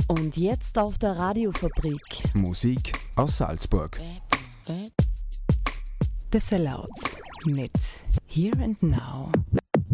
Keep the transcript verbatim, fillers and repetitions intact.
Und jetzt auf der Radiofabrik. Musik aus Salzburg. The Sellouts mit Here and Now.